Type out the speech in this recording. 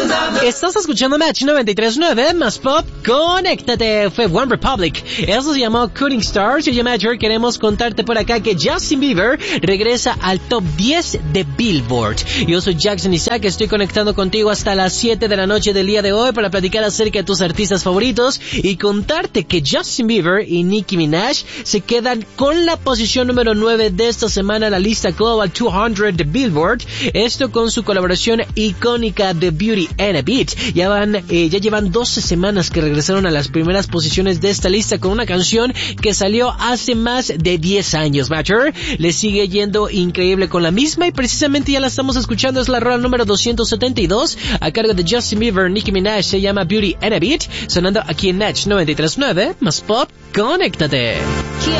Estás escuchando Match 93.9 más pop. Conéctate. Fue One Republic. Eso se llamó Cooling Stars. Y yo, Matcher, queremos contarte por acá que Justin Bieber regresa al top 10 de Billboard. Yo soy Jackson Isaac. Estoy conectando contigo hasta las 7 de la noche del día de hoy para platicar acerca de tus artistas favoritos y contarte que Justin Bieber y Nicki Minaj se quedan con la posición número 9 de esta semana en la lista Global 200 de Billboard. Esto con su colaboración icónica de Beauty and a Beat. Ya llevan 12 semanas que regresaron a las primeras posiciones de esta lista con una canción que salió hace más de 10 años. Matcher le sigue yendo increíble con la misma y precisamente ya la estamos escuchando. Es la rola número 272 a cargo de Justin Bieber, Nicki Minaj. Se llama Beauty and a Beat, sonando aquí en Match 93.9 más pop. Conéctate.